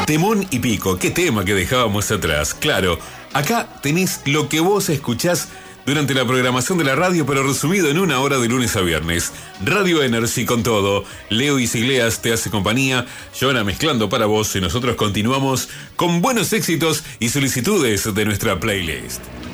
Temón y Pico, qué tema que dejábamos atrás. Claro, acá tenés lo que vos escuchás durante la programación de la radio, pero resumido en 1 hora de lunes a viernes. Radio Energy con todo. Leo Isigleas te hace compañía, Joana mezclando para vos y nosotros continuamos con buenos éxitos y solicitudes de nuestra playlist.